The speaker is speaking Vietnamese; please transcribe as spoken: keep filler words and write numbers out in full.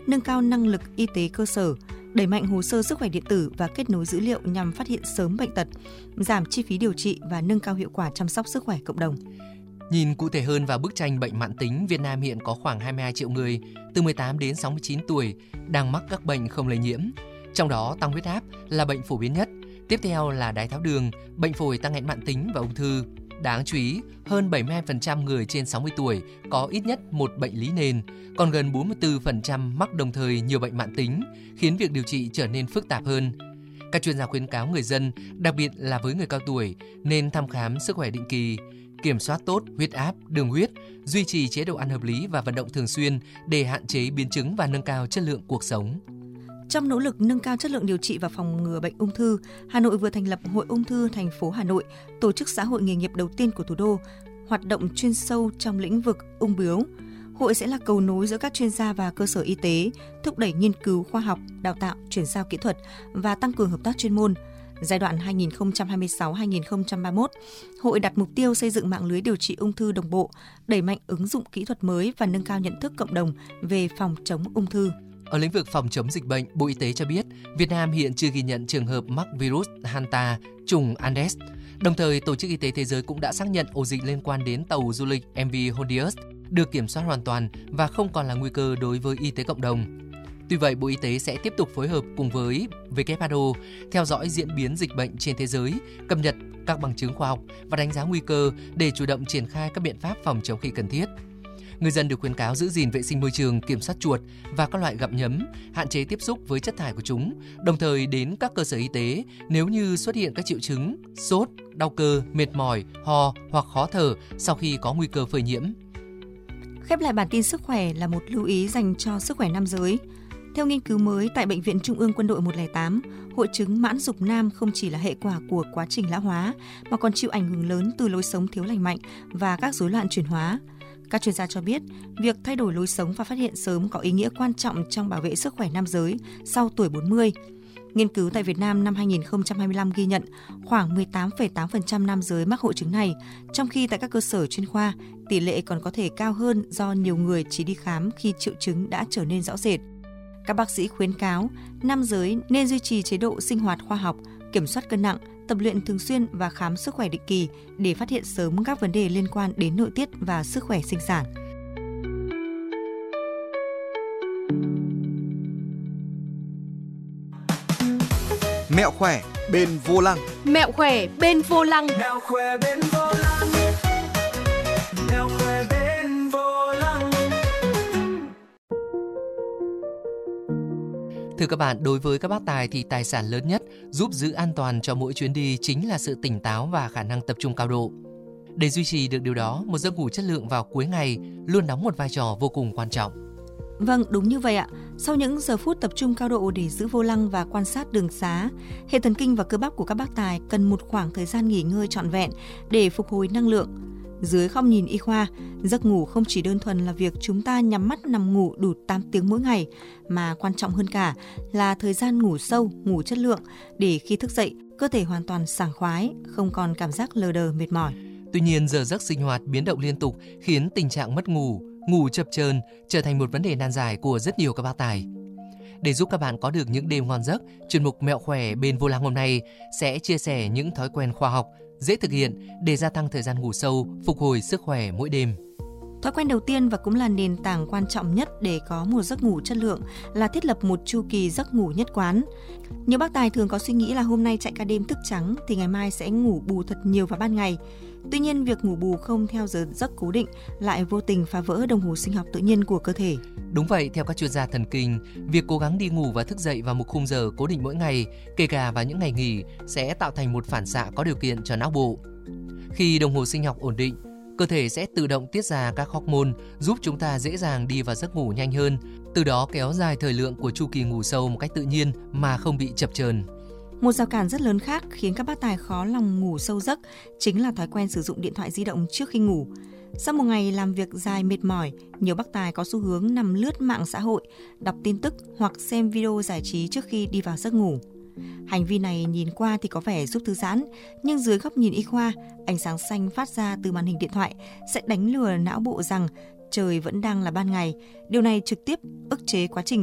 nâng cao năng lực y tế cơ sở, đẩy mạnh hồ sơ sức khỏe điện tử và kết nối dữ liệu nhằm phát hiện sớm bệnh tật, giảm chi phí điều trị và nâng cao hiệu quả chăm sóc sức khỏe cộng đồng. Nhìn cụ thể hơn vào bức tranh bệnh mãn tính, Việt Nam hiện có khoảng hai mươi hai triệu người từ mười tám đến sáu mươi chín tuổi đang mắc các bệnh không lây nhiễm. Trong đó, tăng huyết áp là bệnh phổ biến nhất, tiếp theo là đái tháo đường, bệnh phổi tăng nghẽn mãn tính và ung thư. Đáng chú ý, hơn bảy mươi hai phần trăm người trên sáu mươi tuổi có ít nhất một bệnh lý nền, còn gần bốn mươi tư phần trăm mắc đồng thời nhiều bệnh mãn tính, khiến việc điều trị trở nên phức tạp hơn. Các chuyên gia khuyến cáo người dân, đặc biệt là với người cao tuổi, nên thăm khám sức khỏe định kỳ, kiểm soát tốt huyết áp, đường huyết, duy trì chế độ ăn hợp lý và vận động thường xuyên để hạn chế biến chứng và nâng cao chất lượng cuộc sống. Trong nỗ lực nâng cao chất lượng điều trị và phòng ngừa bệnh ung thư, Hà Nội vừa thành lập Hội Ung thư thành phố Hà Nội, tổ chức xã hội nghề nghiệp đầu tiên của thủ đô, hoạt động chuyên sâu trong lĩnh vực ung bướu. Hội sẽ là cầu nối giữa các chuyên gia và cơ sở y tế, thúc đẩy nghiên cứu khoa học, đào tạo, chuyển giao kỹ thuật và tăng cường hợp tác chuyên môn. Giai đoạn hai nghìn không trăm hai mươi sáu đến hai nghìn không trăm ba mươi mốt, Hội đặt mục tiêu xây dựng mạng lưới điều trị ung thư đồng bộ, đẩy mạnh ứng dụng kỹ thuật mới và nâng cao nhận thức cộng đồng về phòng chống ung thư. Ở lĩnh vực phòng chống dịch bệnh, Bộ Y tế cho biết Việt Nam hiện chưa ghi nhận trường hợp mắc virus Hanta chủng Andes. Đồng thời, Tổ chức Y tế Thế giới cũng đã xác nhận ổ dịch liên quan đến tàu du lịch em vê Hondius được kiểm soát hoàn toàn và không còn là nguy cơ đối với y tế cộng đồng. Tuy vậy, Bộ Y tế sẽ tiếp tục phối hợp cùng với vê kép hát o theo dõi diễn biến dịch bệnh trên thế giới, cập nhật các bằng chứng khoa học và đánh giá nguy cơ để chủ động triển khai các biện pháp phòng chống khi cần thiết. Người dân được khuyến cáo giữ gìn vệ sinh môi trường, kiểm soát chuột và các loại gặm nhấm, hạn chế tiếp xúc với chất thải của chúng, đồng thời đến các cơ sở y tế nếu như xuất hiện các triệu chứng sốt, đau cơ, mệt mỏi, ho hoặc khó thở sau khi có nguy cơ phơi nhiễm. Khép lại bản tin sức khỏe là một lưu ý dành cho sức khỏe nam giới. Theo nghiên cứu mới tại Bệnh viện Trung ương Quân đội một không tám, hội chứng mãn dục nam không chỉ là hệ quả của quá trình lão hóa, mà còn chịu ảnh hưởng lớn từ lối sống thiếu lành mạnh và các rối loạn chuyển hóa. Các chuyên gia cho biết, việc thay đổi lối sống và phát hiện sớm có ý nghĩa quan trọng trong bảo vệ sức khỏe nam giới sau tuổi bốn mươi. Nghiên cứu tại Việt Nam năm hai nghìn không trăm hai mươi lăm ghi nhận khoảng mười tám phẩy tám phần trăm nam giới mắc hội chứng này, trong khi tại các cơ sở chuyên khoa, tỷ lệ còn có thể cao hơn do nhiều người chỉ đi khám khi triệu chứng đã trở nên rõ rệt. Các bác sĩ khuyến cáo nam giới nên duy trì chế độ sinh hoạt khoa học, kiểm soát cân nặng, tập luyện thường xuyên và khám sức khỏe định kỳ để phát hiện sớm các vấn đề liên quan đến nội tiết và sức khỏe sinh sản. Mẹo khỏe bên vô lăng. Mẹo khỏe bên vô lăng. Mẹo khỏe bên vô lăng. Mẹo khỏe bên vô lăng. Thưa các bạn, đối với các bác tài thì tài sản lớn nhất giúp giữ an toàn cho mỗi chuyến đi chính là sự tỉnh táo và khả năng tập trung cao độ. Để duy trì được điều đó, một giấc ngủ chất lượng vào cuối ngày luôn đóng một vai trò vô cùng quan trọng. Vâng, đúng như vậy ạ. Sau những giờ phút tập trung cao độ để giữ vô lăng và quan sát đường xá, hệ thần kinh và cơ bắp của các bác tài cần một khoảng thời gian nghỉ ngơi trọn vẹn để phục hồi năng lượng. Dưới góc nhìn y khoa, giấc ngủ không chỉ đơn thuần là việc chúng ta nhắm mắt nằm ngủ đủ tám tiếng mỗi ngày, mà quan trọng hơn cả là thời gian ngủ sâu, ngủ chất lượng để khi thức dậy, cơ thể hoàn toàn sảng khoái, không còn cảm giác lờ đờ mệt mỏi. Tuy nhiên, giờ giấc sinh hoạt biến động liên tục khiến tình trạng mất ngủ, ngủ chập chờn trở thành một vấn đề nan giải của rất nhiều các bác tài. Để giúp các bạn có được những đêm ngon giấc, chuyên mục Mẹo khỏe bên vô lăng hôm nay sẽ chia sẻ những thói quen khoa học, dễ thực hiện để gia tăng thời gian ngủ sâu, phục hồi sức khỏe mỗi đêm. Thói quen đầu tiên và cũng là nền tảng quan trọng nhất để có một giấc ngủ chất lượng là thiết lập một chu kỳ giấc ngủ nhất quán. Nhiều bác tài thường có suy nghĩ là hôm nay chạy cả đêm thức trắng thì ngày mai sẽ ngủ bù thật nhiều vào ban ngày. Tuy nhiên, việc ngủ bù không theo giờ giấc cố định lại vô tình phá vỡ đồng hồ sinh học tự nhiên của cơ thể. Đúng vậy, theo các chuyên gia thần kinh, việc cố gắng đi ngủ và thức dậy vào một khung giờ cố định mỗi ngày, kể cả vào những ngày nghỉ, sẽ tạo thành một phản xạ có điều kiện cho não bộ. Khi đồng hồ sinh học ổn định, cơ thể sẽ tự động tiết ra các hormone giúp chúng ta dễ dàng đi vào giấc ngủ nhanh hơn, từ đó kéo dài thời lượng của chu kỳ ngủ sâu một cách tự nhiên mà không bị chập chờn. Một rào cản rất lớn khác khiến các bác tài khó lòng ngủ sâu giấc chính là thói quen sử dụng điện thoại di động trước khi ngủ. Sau một ngày làm việc dài mệt mỏi, nhiều bác tài có xu hướng nằm lướt mạng xã hội, đọc tin tức hoặc xem video giải trí trước khi đi vào giấc ngủ. Hành vi này nhìn qua thì có vẻ giúp thư giãn, nhưng dưới góc nhìn y khoa, ánh sáng xanh phát ra từ màn hình điện thoại sẽ đánh lừa não bộ rằng trời vẫn đang là ban ngày. Điều này trực tiếp ức chế quá trình